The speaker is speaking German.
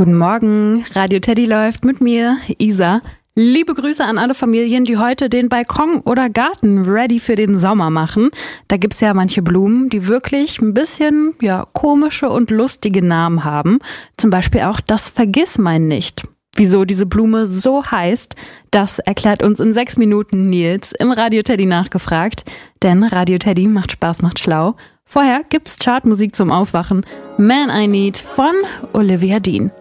Guten Morgen, Radio Teddy läuft mit mir, Isa. Liebe Grüße an alle Familien, die heute den Balkon oder Garten ready für den Sommer machen. Da gibt's ja manche Blumen, die wirklich ein bisschen komische und lustige Namen haben. Zum Beispiel auch das Vergissmeinnicht. Wieso diese Blume so heißt, das erklärt uns in 6 Minuten Nils im Radio Teddy nachgefragt. Denn Radio Teddy macht Spaß, macht schlau. Vorher gibt's Chartmusik zum Aufwachen. Man I Need von Olivia Dean.